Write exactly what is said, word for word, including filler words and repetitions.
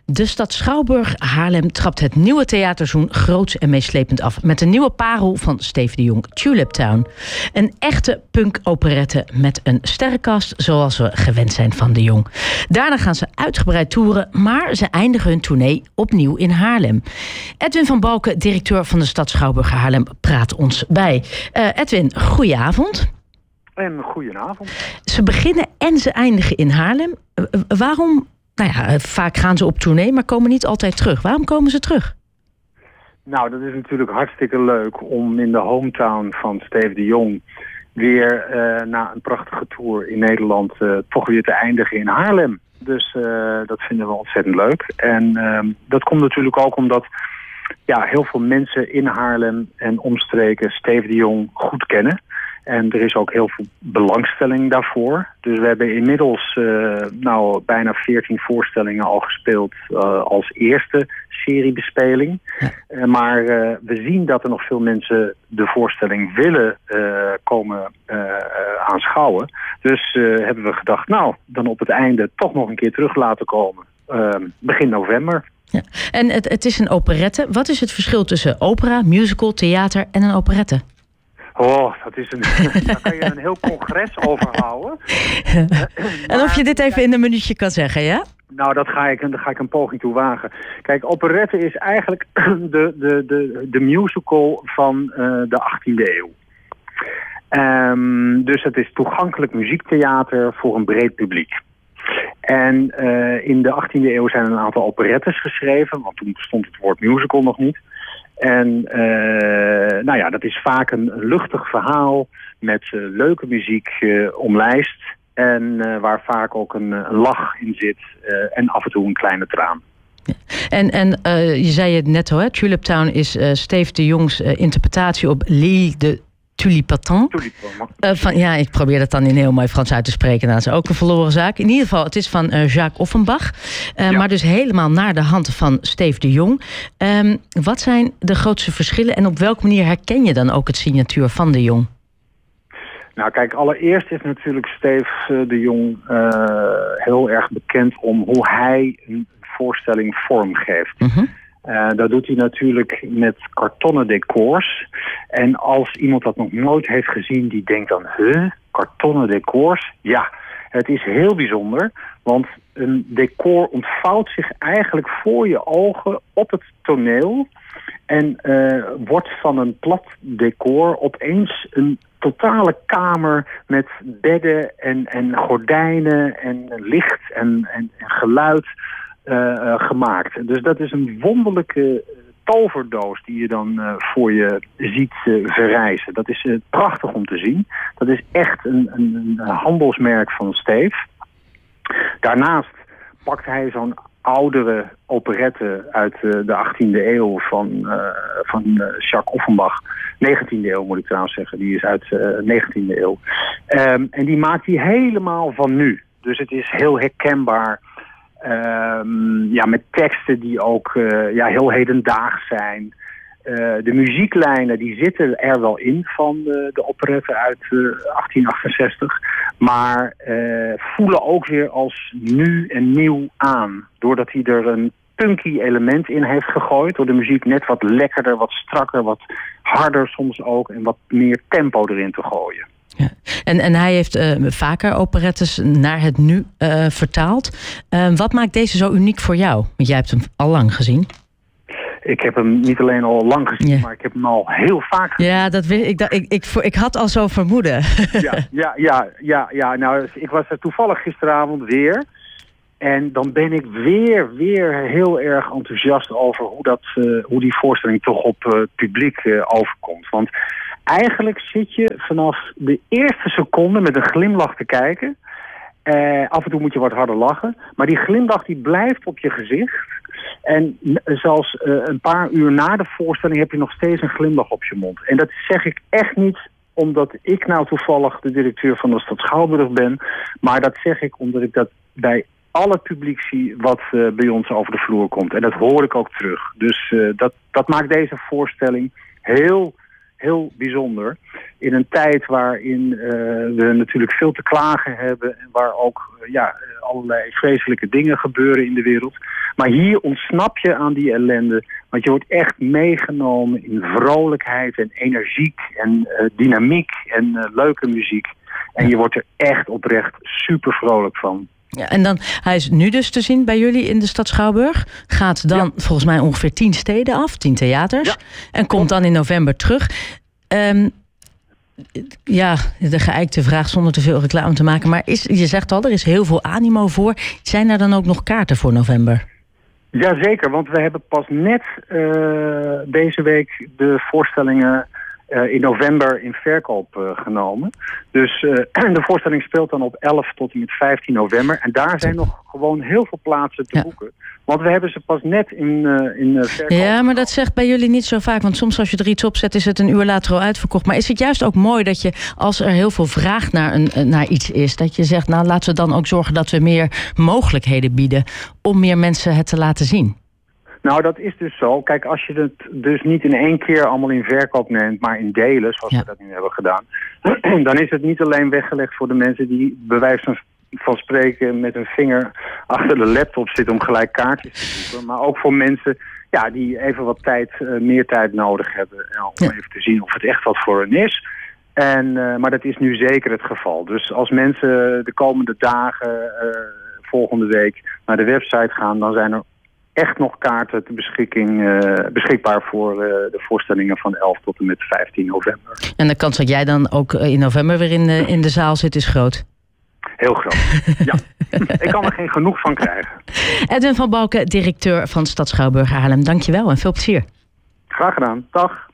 De stad Schouwburg Haarlem trapt het nieuwe theaterseizoen groots en meeslepend af met een nieuwe parel van Steve de Jong, Tulip Town. Een echte punk-operette met een sterrenkast zoals we gewend zijn van de Jong. Daarna gaan ze uitgebreid toeren, maar ze eindigen hun tournee opnieuw in Haarlem. Edwin van Balken, directeur van de stad Schouwburg Haarlem, praat ons bij. Uh, Edwin, goedenavond. En goedenavond. Ze beginnen en ze eindigen in Haarlem. Uh, waarom? Nou ja, vaak gaan ze op tournee, maar komen niet altijd terug. Waarom komen ze terug? Nou, dat is natuurlijk hartstikke leuk om in de hometown van Steve de Jong weer uh, na een prachtige tour in Nederland uh, toch weer te eindigen in Haarlem. Dus uh, dat vinden we ontzettend leuk. En uh, dat komt natuurlijk ook omdat ja, heel veel mensen in Haarlem en omstreken Steve de Jong goed kennen. En er is ook heel veel belangstelling daarvoor. Dus we hebben inmiddels uh, nou, bijna veertien voorstellingen al gespeeld uh, als eerste seriebespeling. Ja. Uh, maar uh, we zien dat er nog veel mensen de voorstelling willen uh, komen uh, uh, aanschouwen. Dus uh, hebben we gedacht, nou, dan op het einde toch nog een keer terug laten komen. Uh, begin november. Ja. En het, het is een operette. Wat is het verschil tussen opera, musical, theater en een operette? Oh, dat is een, daar kan je een heel congres over houden. En of je dit even in een minuutje kan zeggen, ja? Nou, dat ga ik, daar ga ik een poging toe wagen. Kijk, operette is eigenlijk de, de, de, de musical van uh, de achttiende eeuw. Um, dus het is toegankelijk muziektheater voor een breed publiek. En uh, in de achttiende eeuw zijn een aantal operettes geschreven, want toen bestond het woord musical nog niet. En uh, nou ja, dat is vaak een luchtig verhaal met uh, leuke muziek uh, omlijst. En uh, waar vaak ook een, een lach in zit uh, en af en toe een kleine traan. Ja. En, en uh, je zei het net al, hè? Tulip Town is uh, Steve de Jongs uh, interpretatie op L'Île de Tulipatin. Uh, van, ja, ik probeer dat dan in heel mooi Frans uit te spreken. Dat is ook een verloren zaak. In ieder geval, het is van uh, Jacques Offenbach. Uh, ja. Maar dus helemaal naar de hand van Steve de Jong. Um, wat zijn de grootste verschillen en op welke manier herken je dan ook het signatuur van de Jong? Nou kijk, allereerst is natuurlijk Steve de Jong uh, heel erg bekend om hoe hij een voorstelling vormgeeft. Uh-huh. Uh, dat doet hij natuurlijk met kartonnen decors. En als iemand dat nog nooit heeft gezien, die denkt dan, huh, kartonnen decors? Ja, het is heel bijzonder, want een decor ontvouwt zich eigenlijk voor je ogen op het toneel en uh, wordt van een plat decor opeens een totale kamer met bedden en, en gordijnen en licht en, en, en geluid uh, uh, gemaakt. Dus dat is een wonderlijke toverdoos die je dan uh, voor je ziet uh, verrijzen. Dat is uh, prachtig om te zien. Dat is echt een, een, een handelsmerk van Steve. Daarnaast pakt hij zo'n oudere operette uit uh, de achttiende eeuw van, uh, van uh, Jacques Offenbach. negentiende eeuw moet ik trouwens zeggen. Die is uit de uh, negentiende eeuw. Um, en die maakt hij helemaal van nu. Dus het is heel herkenbaar. Um, ja, met teksten die ook uh, ja, heel hedendaags zijn. Uh, de muzieklijnen die zitten er wel in van de, de operette uit uh, achttien achtenzestig. Maar uh, voelen ook weer als nu en nieuw aan. Doordat hij er een punky element in heeft gegooid. Door de muziek net wat lekkerder, wat strakker, wat harder soms ook. En wat meer tempo erin te gooien. Ja. En, en hij heeft uh, vaker operettes naar het nu uh, vertaald. Uh, wat maakt deze zo uniek voor jou? Want jij hebt hem al lang gezien. Ik heb hem niet alleen al lang gezien, ja. maar ik heb hem al heel vaak gezien. Ja, dat weet ik, ik, ik, ik had al zo vermoeden. Ja, ja, ja, ja, ja. Nou, ik was er toevallig gisteravond weer. En dan ben ik weer, weer heel erg enthousiast over hoe, dat, uh, hoe die voorstelling toch op uh, het publiek uh, overkomt. Want eigenlijk zit je vanaf de eerste seconde met een glimlach te kijken. Uh, af en toe moet je wat harder lachen. Maar die glimlach die blijft op je gezicht. En zelfs uh, een paar uur na de voorstelling heb je nog steeds een glimlach op je mond. En dat zeg ik echt niet omdat ik nou toevallig de directeur van de stad Schouwburg ben. Maar dat zeg ik omdat ik dat bij al het publiek zie wat uh, bij ons over de vloer komt. En dat hoor ik ook terug. Dus uh, dat, dat maakt deze voorstelling heel heel bijzonder. In een tijd waarin uh, we natuurlijk veel te klagen hebben en waar ook uh, ja, allerlei vreselijke dingen gebeuren in de wereld. Maar hier ontsnap je aan die ellende, want je wordt echt meegenomen in vrolijkheid en energiek en uh, dynamiek en uh, leuke muziek. En je wordt er echt oprecht super vrolijk van. Ja, en dan, hij is nu dus te zien bij jullie in de stad Schouwburg. Gaat dan ja. volgens mij ongeveer tien steden af, tien theaters. Ja. En komt dan in november terug. Um, ja, de geëikte vraag zonder te veel reclame te maken. Maar is, je zegt al, er is heel veel animo voor. Zijn er dan ook nog kaarten voor november? Jazeker, want we hebben pas net uh, deze week de voorstellingen Uh, in november in verkoop uh, genomen. Dus uh, de voorstelling speelt dan op elf tot en met vijftien november. En daar zijn nog gewoon heel veel plaatsen te ja. boeken. Want we hebben ze pas net in, uh, in uh, verkoop. Ja, maar dat zegt bij jullie niet zo vaak. Want soms als je er iets op zet, is het een uur later al uitverkocht. Maar is het juist ook mooi dat je, als er heel veel vraag naar, een, naar iets is, dat je zegt, nou laten we dan ook zorgen dat we meer mogelijkheden bieden om meer mensen het te laten zien? Nou, dat is dus zo. Kijk, als je het dus niet in één keer allemaal in verkoop neemt, maar in delen, zoals ja. we dat nu hebben gedaan, dan is het niet alleen weggelegd voor de mensen die bij wijze van spreken met een vinger achter de laptop zitten om gelijk kaartjes te zoeken, maar ook voor mensen ja, die even wat tijd, uh, meer tijd nodig hebben uh, om ja. even te zien of het echt wat voor hen is. En, uh, maar dat is nu zeker het geval. Dus als mensen de komende dagen, uh, volgende week, naar de website gaan, dan zijn er echt nog kaarten ter beschikking, uh, beschikbaar voor uh, de voorstellingen van elf tot en met vijftien november. En de kans dat jij dan ook in november weer in de, in de zaal zit is groot? Heel groot, ja. Ik kan er geen genoeg van krijgen. Edwin van Balken, directeur van Stad Schouwburg Haarlem. Dank je wel en veel plezier. Graag gedaan. Dag.